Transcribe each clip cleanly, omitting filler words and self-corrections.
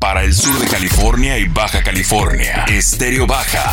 Para el sur de California y Baja California, Estéreo Baja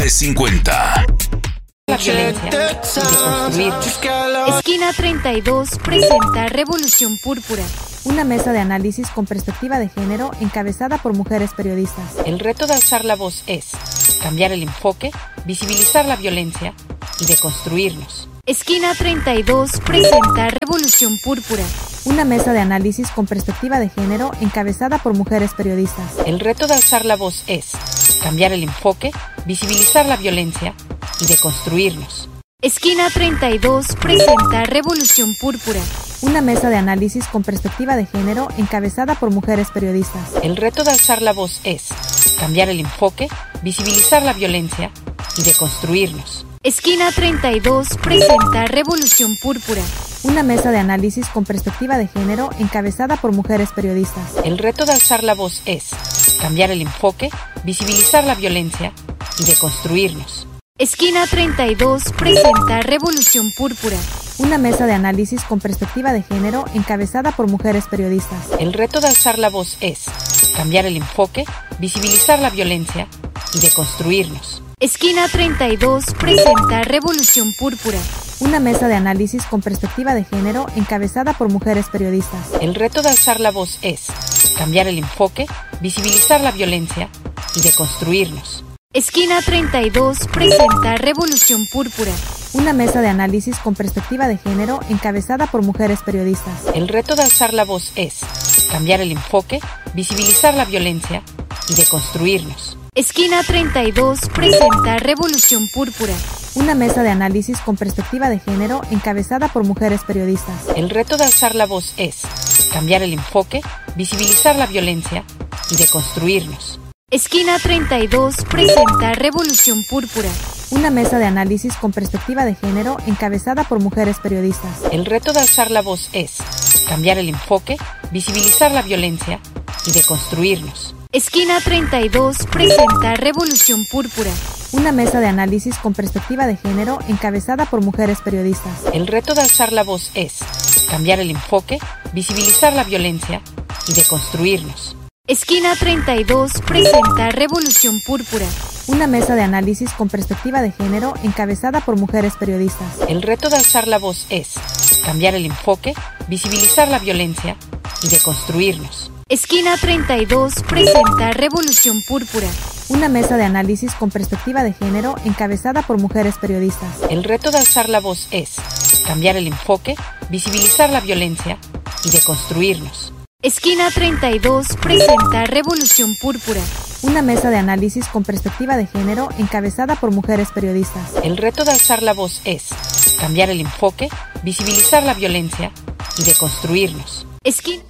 1550. La violencia y de construir. Esquina 32 presenta Revolución Púrpura. Una mesa de análisis con perspectiva de género encabezada por mujeres periodistas. El reto de alzar la voz es cambiar el enfoque, visibilizar la violencia y deconstruirnos. Esquina 32 presenta Revolución Púrpura. Una mesa de análisis con perspectiva de género encabezada por mujeres periodistas. El reto de alzar la voz es cambiar el enfoque, visibilizar la violencia y deconstruirnos. Esquina 32 presenta Revolución Púrpura. Una mesa de análisis con perspectiva de género encabezada por mujeres periodistas. El reto de alzar la voz es cambiar el enfoque, visibilizar la violencia y deconstruirnos. Esquina 32 presenta Revolución Púrpura. Una mesa de análisis con perspectiva de género encabezada por mujeres periodistas. El reto de alzar la voz es cambiar el enfoque, visibilizar la violencia y deconstruirnos. Esquina 32 presenta Revolución Púrpura. Una mesa de análisis con perspectiva de género encabezada por mujeres periodistas. El reto de alzar la voz es cambiar el enfoque, visibilizar la violencia y deconstruirnos. Esquina 32 presenta Revolución Púrpura. Una mesa de análisis con perspectiva de género encabezada por mujeres periodistas. El reto de alzar la voz es cambiar el enfoque, visibilizar la violencia y deconstruirnos. Esquina 32 presenta Revolución Púrpura. Una mesa de análisis con perspectiva de género encabezada por mujeres periodistas. El reto de alzar la voz es cambiar el enfoque, visibilizar la violencia y deconstruirnos. Esquina 32 presenta Revolución Púrpura. Una mesa de análisis con perspectiva de género encabezada por mujeres periodistas. El reto de alzar la voz es cambiar el enfoque, visibilizar la violencia y deconstruirnos. Esquina 32 presenta Revolución Púrpura. Una mesa de análisis con perspectiva de género encabezada por mujeres periodistas. El reto de alzar la voz es cambiar el enfoque, visibilizar la violencia y deconstruirnos. Esquina 32 presenta Revolución Púrpura. Una mesa de análisis con perspectiva de género encabezada por mujeres periodistas. El reto de alzar la voz es cambiar el enfoque, visibilizar la violencia y deconstruirnos. Esquina 32 presenta Revolución Púrpura. Una mesa de análisis con perspectiva de género encabezada por mujeres periodistas. El reto de alzar la voz es cambiar el enfoque, visibilizar la violencia y deconstruirnos. Esquina 32 presenta Revolución Púrpura. Una mesa de análisis con perspectiva de género encabezada por mujeres periodistas. El reto de alzar la voz es cambiar el enfoque, visibilizar la violencia y deconstruirnos. Esquina 32 presenta Revolución Púrpura. Una mesa de análisis con perspectiva de género encabezada por mujeres periodistas. El reto de alzar la voz es cambiar el enfoque, visibilizar la violencia y deconstruirnos. Esquina.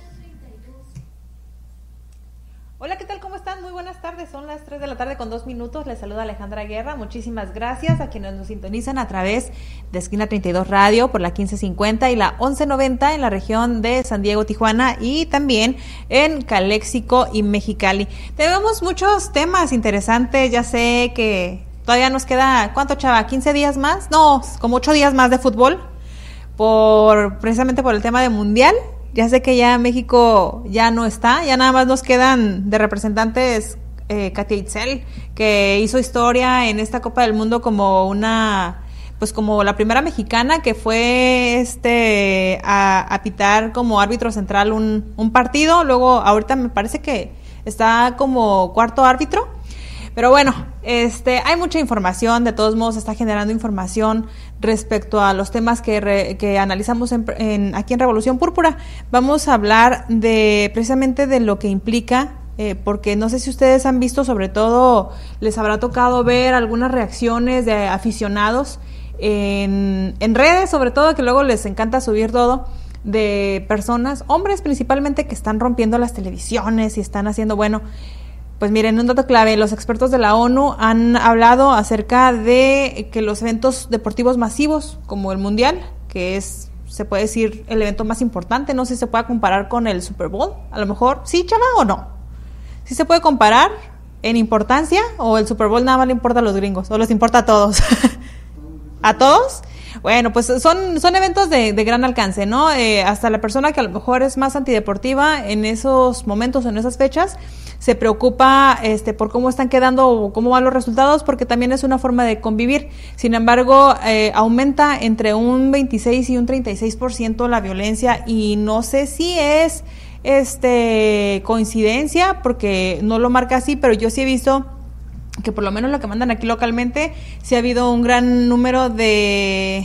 Hola, ¿qué tal? ¿Cómo están? Muy buenas tardes. Son las 3 de la tarde con 2 minutos. Les saluda Alejandra Guerra. Muchísimas gracias a quienes nos sintonizan a través de Esquina 32 Radio por la 1550 y la 1190 en la región de San Diego, Tijuana y también en Calexico y Mexicali. Tenemos muchos temas interesantes. Ya sé que todavía nos queda, ¿cuánto, chava? ¿15 días más? No, como 8 días más de fútbol precisamente por el tema de Mundial. Ya sé que ya México ya no está, ya nada más nos quedan de representantes Katia Itzel, que hizo historia en esta Copa del Mundo como como la primera mexicana que fue a pitar como árbitro central un partido. Luego ahorita me parece que está como cuarto árbitro. Pero bueno, hay mucha información, de todos modos está generando información respecto a los temas que analizamos aquí en Revolución Púrpura. Vamos a hablar precisamente de lo que implica, porque no sé si ustedes han visto, sobre todo les habrá tocado ver algunas reacciones de aficionados en redes, sobre todo, que luego les encanta subir todo, de personas, hombres principalmente, que están rompiendo las televisiones y están haciendo, pues miren, un dato clave: los expertos de la ONU han hablado acerca de que los eventos deportivos masivos, como el Mundial, que es, se puede decir, el evento más importante, no sé si se puede comparar con el Super Bowl, a lo mejor, ¿sí, chava, o no? ¿Sí se puede comparar en importancia, o el Super Bowl nada más le importa a los gringos, o les importa a todos? ¿A todos? Bueno, pues son eventos de gran alcance, ¿no? Hasta la persona que a lo mejor es más antideportiva en esos momentos, en esas fechas, se preocupa por cómo están quedando o cómo van los resultados, porque también es una forma de convivir. Sin embargo, aumenta entre un 26 y un 36% la violencia, y no sé si es coincidencia, porque no lo marca así, pero yo sí he visto que por lo menos lo que mandan aquí localmente, sí ha habido un gran número de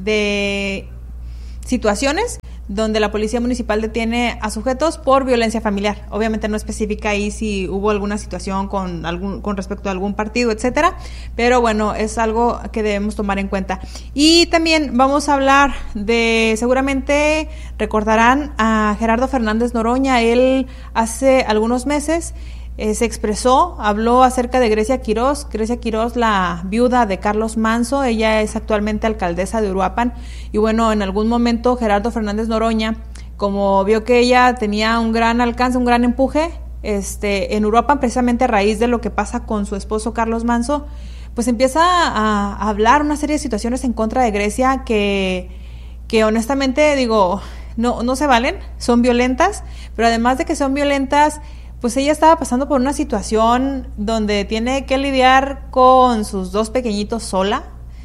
situaciones donde la policía municipal detiene a sujetos por violencia familiar. Obviamente no especifica ahí si hubo alguna situación con respecto a algún partido, etcétera, pero bueno, es algo que debemos tomar en cuenta. Y también vamos a hablar seguramente recordarán a Gerardo Fernández Noroña. Él hace algunos meses se expresó, habló acerca de Grecia Quirós, la viuda de Carlos Manzo. Ella es actualmente alcaldesa de Uruapan, y bueno, en algún momento Gerardo Fernández Noroña, como vio que ella tenía un gran alcance, un gran empuje, en Uruapan, precisamente a raíz de lo que pasa con su esposo Carlos Manzo, pues empieza a hablar una serie de situaciones en contra de Grecia que honestamente digo, no se valen, son violentas, pero además de que son violentas, pues ella estaba pasando por una situación donde tiene que lidiar con sus dos pequeñitos sola,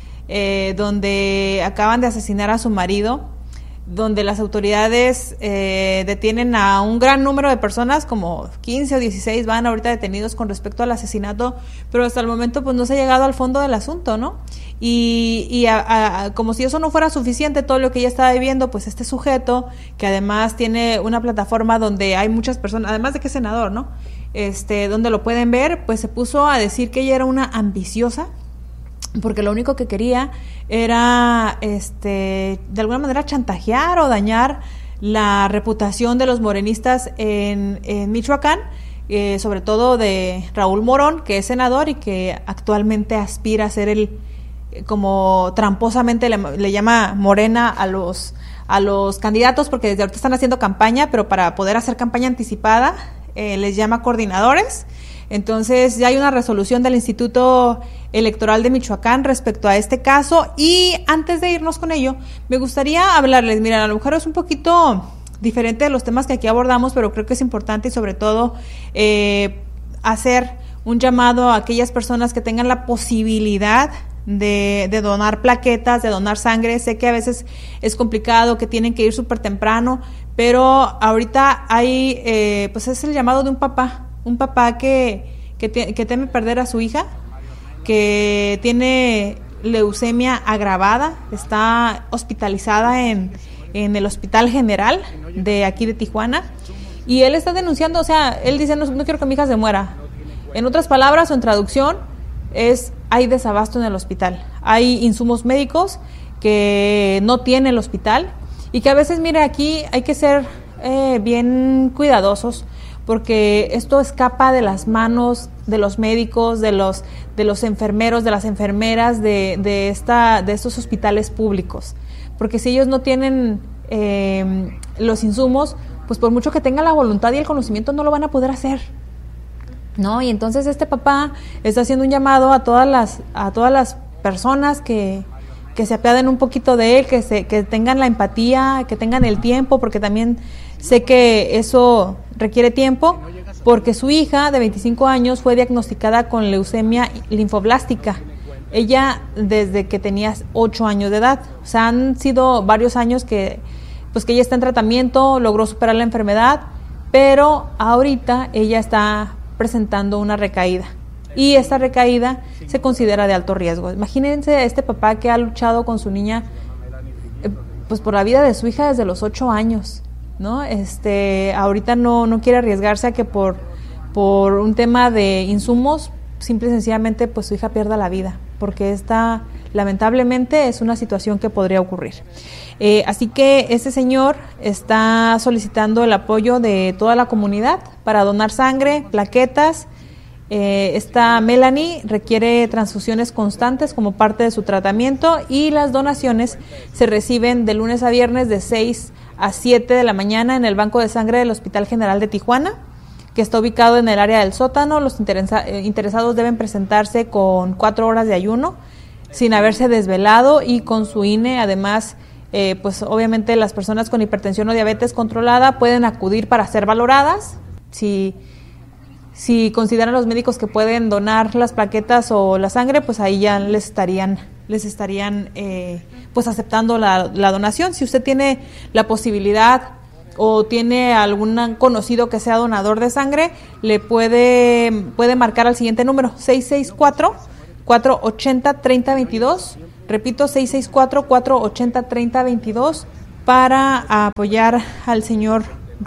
donde acaban de asesinar a su marido, donde las autoridades detienen a un gran número de personas, como 15 o 16 van ahorita detenidos con respecto al asesinato, pero hasta el momento pues no se ha llegado al fondo del asunto, ¿no? Y como si eso no fuera suficiente, todo lo que ella estaba viviendo, pues este sujeto, que además tiene una plataforma donde hay muchas personas, además de que es senador, ¿no? Donde lo pueden ver, pues se puso a decir que ella era una ambiciosa, porque lo único que quería era, de alguna manera, chantajear o dañar la reputación de los morenistas en Michoacán, sobre todo de Raúl Morón, que es senador y que actualmente aspira a ser como tramposamente le llama Morena a los candidatos, porque desde ahorita están haciendo campaña, pero para poder hacer campaña anticipada les llama coordinadores. Entonces ya hay una resolución del Instituto Electoral de Michoacán respecto a este caso, y antes de irnos con ello, me gustaría hablarles, miren, a lo mejor es un poquito diferente de los temas que aquí abordamos, pero creo que es importante, y sobre todo hacer un llamado a aquellas personas que tengan la posibilidad de donar plaquetas, de donar sangre. Sé que a veces es complicado, que tienen que ir súper temprano, pero ahorita hay, pues es el llamado de un papá que teme perder a su hija, que tiene leucemia agravada, está hospitalizada en el Hospital General de aquí de Tijuana, y él está denunciando, o sea, él dice, no quiero que mi hija se muera. En otras palabras, o en traducción, hay desabasto en el hospital, hay insumos médicos que no tiene el hospital, y que a veces, mire, aquí hay que ser bien cuidadosos, porque esto escapa de las manos de los médicos, de los enfermeros, de las enfermeras de estos hospitales públicos, porque si ellos no tienen los insumos, pues por mucho que tengan la voluntad y el conocimiento, no lo van a poder hacer, ¿no? Y entonces este papá está haciendo un llamado a todas las personas que se apiaden un poquito de él, que tengan la empatía, que tengan el tiempo, porque también sé que eso requiere tiempo, porque su hija de 25 años fue diagnosticada con leucemia linfoblástica. Ella desde que tenía 8 años de edad. O sea, han sido varios años que ella está en tratamiento, logró superar la enfermedad, pero ahorita ella está presentando una recaída. Y esta recaída se considera de alto riesgo. Imagínense a este papá que ha luchado con su niña pues por la vida de su hija desde los 8 años, ¿no? Ahorita no quiere arriesgarse a que por un tema de insumos, simple y sencillamente, pues su hija pierda la vida, porque esta, lamentablemente, es una situación que podría ocurrir. Así que este señor está solicitando el apoyo de toda la comunidad para donar sangre, plaquetas. Esta Melanie requiere transfusiones constantes como parte de su tratamiento, y las donaciones se reciben de lunes a viernes de 6 a 7 de la mañana en el Banco de Sangre del Hospital General de Tijuana, que está ubicado en el área del sótano. Los interesados deben presentarse con 4 horas de ayuno, sin haberse desvelado, y con su INE. Además, pues obviamente las personas con hipertensión o diabetes controlada pueden acudir para ser valoradas. Si Si consideran los médicos que pueden donar las plaquetas o la sangre, pues ahí ya les estarían pues aceptando la donación. Si usted tiene la posibilidad o tiene algún conocido que sea donador de sangre, le puede marcar al siguiente número, 664-480-3022. Repito, 664-480-3022 para apoyar al señor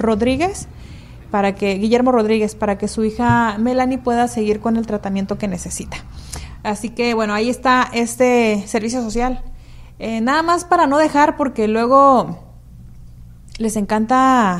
Guillermo Rodríguez, para que su hija Melanie pueda seguir con el tratamiento que necesita. Así que bueno, ahí está este servicio social. Nada más para no dejar, porque luego les encanta